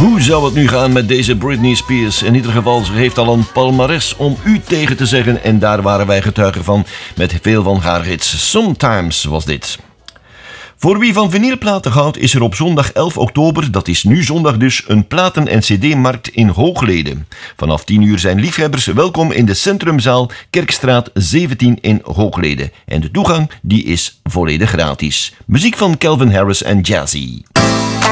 Hoe zou het nu gaan met deze Britney Spears? In ieder geval, ze heeft al een palmares om u tegen te zeggen. En daar waren wij getuigen van met veel van haar hits. Sometimes was dit. Voor wie van vinylplaten houdt is er op zondag 11 oktober, dat is nu zondag dus, een platen- en cd-markt in Hooglede. Vanaf 10 uur zijn liefhebbers welkom in de Centrumzaal Kerkstraat 17 in Hooglede. En de toegang die is volledig gratis. Muziek van Calvin Harris en Jazzy.